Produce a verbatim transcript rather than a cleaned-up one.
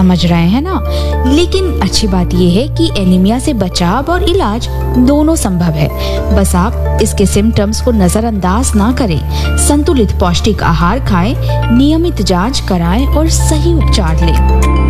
समझ रहे हैं ना। लेकिन अच्छी बात यह है कि एनीमिया से बचाव और इलाज दोनों संभव है। बस आप इसके सिम्टम्स को नजरअंदाज ना करें। संतुलित पौष्टिक आहार खाएं, नियमित जांच कराएं और सही उपचार लें।